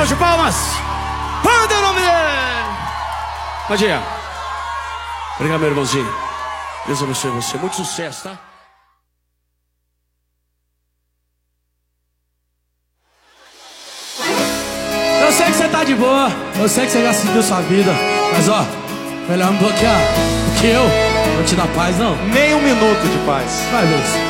de palmas. Qual é o nome dele? Padinha. Obrigado, meu irmãozinho. Deus abençoe você. Muito sucesso, tá? Eu sei que você tá de boa, eu sei que você já seguiu sua vida, mas ó, melhor me bloquear do que eu. Não te dar paz, não. Nem um minuto de paz. Vai, Lúcio.